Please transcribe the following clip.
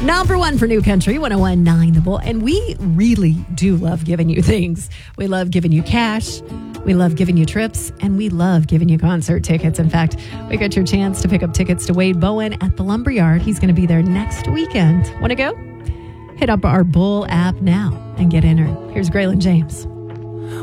Number one for New Country, 101.9 The Bull. And we really do love giving you things. We love giving you cash. We love giving you trips. And we love giving you concert tickets. In fact, we got your chance to pick up tickets to Wade Bowen at the Lumberyard. He's going to be there next weekend. Want to go? Hit up our Bull app now and get entered. Here's Graylin James.